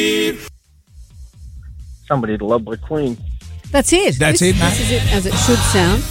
Somebody to love my queen. That's it. That's it, Matt. This is it as it should sound.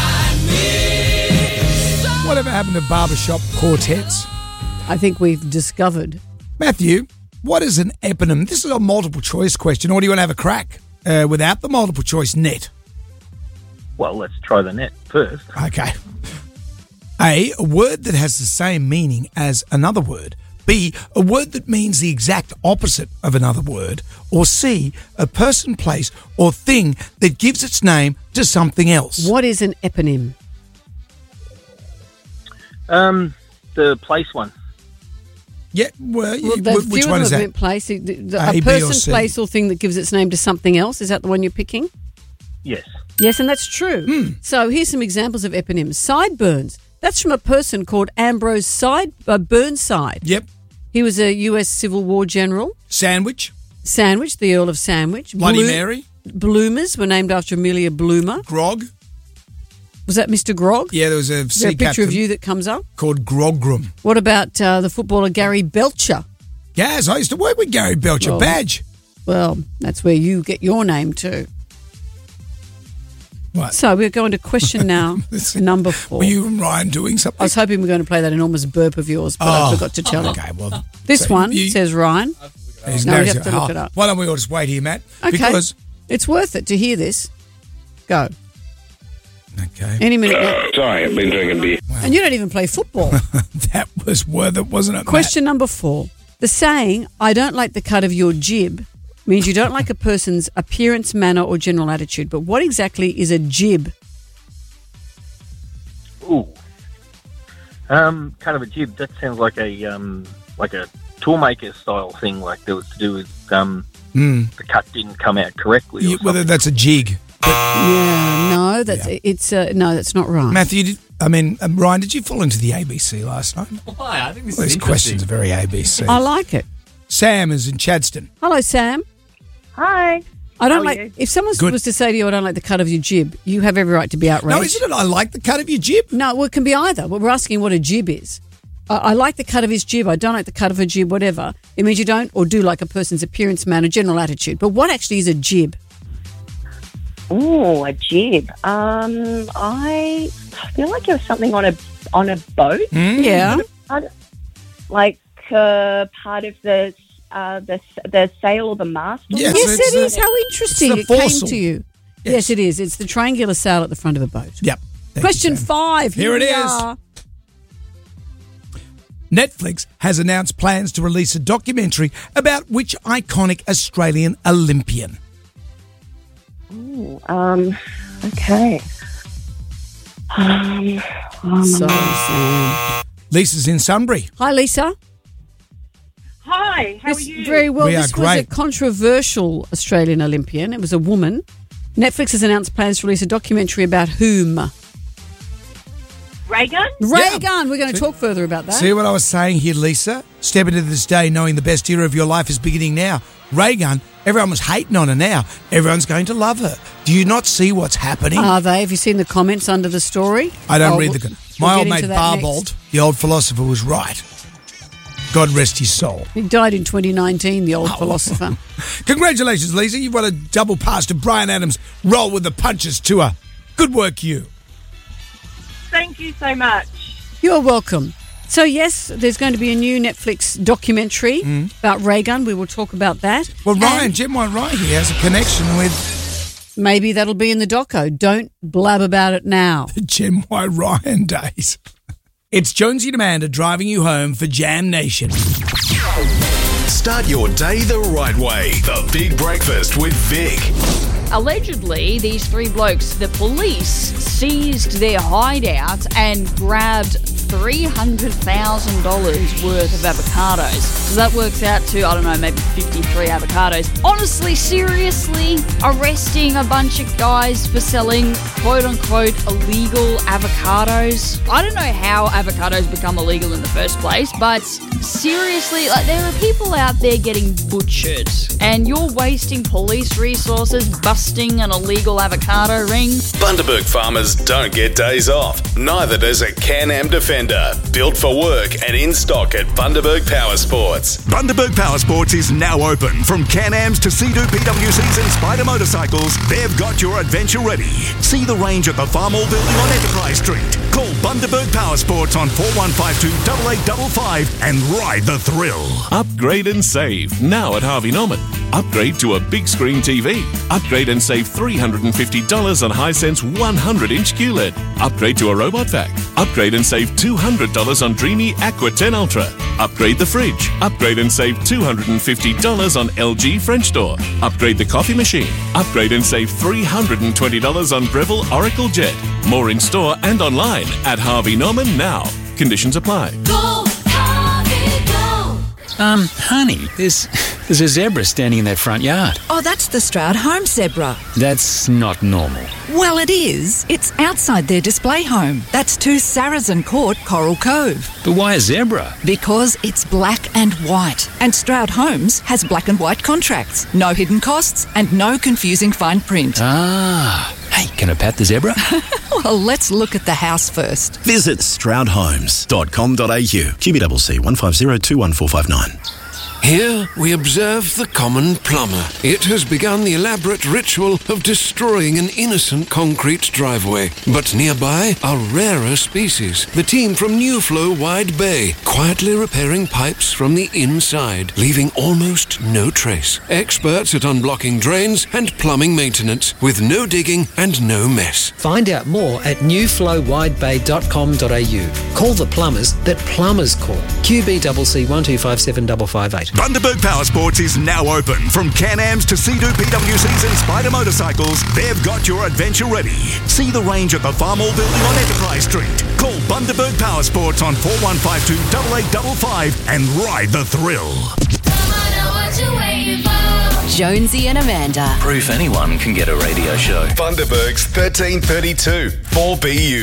Whatever happened to barbershop quartets? I think we've discovered. Matthew, what is an eponym? This is a multiple choice question, or do you want to have a crack without the multiple choice net? Well, let's try the net first. Okay. A word that has the same meaning as another word. B, a word that means the exact opposite of another word. Or C, a person, place, or thing that gives its name to something else. What is an eponym? The place one. Yeah, well, which few one of is them that? in place. A A, B, or person, C? place, or thing that gives its name to something else. Is that the one you're picking? Yes. Yes, and that's true. So here's some examples of eponyms. Sideburns. That's from a person called Ambrose Burnside. Yep. He was a US Civil War general. Sandwich. Sandwich, the Earl of Sandwich. Bloody Mary. Bloomers were named after Amelia Bloomer. Grog. Was that Mr. Grog? Yeah, there was a Is there sea a picture captain of you that comes up? called Grogram. What about the footballer Gary Belcher? Yes, I used to work with Gary Belcher. Well, Badge. Well, that's where you get your name too. What? So we're going to question now number 4. Were you and Ryan doing something? I was hoping we were going to play that enormous burp of yours, but I forgot to tell it. Okay, well. This so one you- says Ryan. He's No, going we have to look it up. Why don't we all just wait here, Matt? Okay. Because. It's worth it to hear this. Go. Okay. Any minute now. Sorry, I've been drinking beer. And you don't even play football. That was worth it, wasn't it, Question number 4. The saying, I don't like the cut of your jib, means you don't like a person's appearance, manner, or general attitude. But what exactly is a jib? Ooh. Kind of a jib. That sounds like a toolmaker style thing, like that was to do with the cut didn't come out correctly. Or Whether something. that's a jig. Yeah, no, that's not right. Matthew, Ryan, did you fall into the ABC last night? Why? I think this Well, is these interesting. questions are very ABC. I like it. Sam is in Chadston. Hello, Sam. Hi. I don't How are like you? if someone Good. was to say to you, "I don't like the cut of your jib," you have every right to be outraged. No, isn't it? I like the cut of your jib. No, well, it can be either. Well, we're asking what a jib is. I like the cut of his jib. I don't like the cut of a jib. Whatever. It means you don't or do like a person's appearance, manner, general attitude. But what actually is a jib? Oh, a jib. I feel like it was something on a boat. Yeah. Like part of the sail or the mast. Or Yes. Yes, it's it is. How interesting it's it the came foresail. to you. Yes. Yes, it is. It's the triangular sail at the front of a boat. Yep. Thank you, Question Sam. 5. Here it we is. are. Netflix has announced plans to release a documentary about which iconic Australian Olympian. Okay. So, Sam. Lisa's in Sunbury. Hi, Lisa. Hi. How Yes, very well. We are This was a great. controversial Australian Olympian. It was a woman. Netflix has announced plans to release a documentary about whom? Reagan? Ray Gunn. We're going to talk further about that. See what I was saying here, Lisa? Step into this day knowing the best era of your life is beginning now. Reagan, everyone was hating on her now. Everyone's going to love her. Do you not see what's happening? Are they? Have you seen the comments under the story? I don't read we'll- the... we'll My get old into mate that Barbold, next. the old philosopher, was right. God rest his soul. He died in 2019, the old Oh. philosopher. Congratulations, Lisa. You've won a double pass to Brian Adams' Roll with the Punches tour. Good work, you. Thank you so much. You're welcome. So, yes, there's going to be a new Netflix documentary about Reagan. We will talk about that. Well, Ryan, And Jim White Ryan here has a connection with maybe that'll be in the doco. Don't blab about it now. the Jim White Ryan days. It's Jonesy and Amanda driving you home for Jam Nation. Start your day the right way. The Big Breakfast with Vic. Allegedly, these 3 blokes, the police seized their hideout and grabbed $300,000 worth of avocados. So that works out to, I don't know, maybe 53 avocados. Honestly, seriously, arresting a bunch of guys for selling quote-unquote illegal avocados? I don't know how avocados become illegal in the first place, but seriously, like, there are people out there getting butchered, and you're wasting police resources busting an illegal avocado ring? Bundaberg farmers don't get days off. Neither does a Can-Am Defender. defender. Built for work and in stock at Bundaberg Power Sports. Bundaberg Power Sports is now open. From Can-Ams to Sea-Doo PWCs and Spider motorcycles, they've got your adventure ready. See the range at the Farmall building on Enterprise Street. Call Bundaberg Power Sports on 4152 8855 and ride the thrill. Upgrade and save now at Harvey Norman. Upgrade to a big screen TV. Upgrade and save $350 on Hisense 100-inch QLED. Upgrade to a robot vac. Upgrade and save $200 on Dreamy Aqua 10 Ultra. Upgrade the fridge. Upgrade and save $250 on LG French door. Upgrade the coffee machine. Upgrade and save $320 on Breville Oracle Jet. More in store and online at Harvey Norman now. Conditions apply. Go, Harvey, go! Honey, there's a zebra standing in that front yard. Oh, that's the Stroud home zebra. That's not normal. Well, it is. It's outside their display home. That's 2 Saracen Court, Coral Cove. But why a zebra? Because it's black and white. And Stroud Homes has black and white contracts. No hidden costs and no confusing fine print. Ah. Hey, can I pat the zebra? Well, let's look at the house first. Visit stroudhomes.com.au. QBCC 1502145. Here we observe the common plumber. It has begun the elaborate ritual of destroying an innocent concrete driveway. But nearby are rarer species. The team from New Flow Wide Bay, quietly repairing pipes from the inside, leaving almost no trace. Experts at unblocking drains and plumbing maintenance, with no digging and no mess. Find out more at newflowwidebay.com.au. Call the plumbers that plumbers call. QBCC 1257558. Bundaberg Power Sports is now open. From Can-Ams to Sea-Doo PWCs and Spider motorcycles, they've got your adventure ready. See the range at the Farmall building on Enterprise Street. Call Bundaberg Power Sports on 4152 8855 and ride the thrill. Jonesy and Amanda. Proof anyone can get a radio show. Bundaberg's 1332 4BU.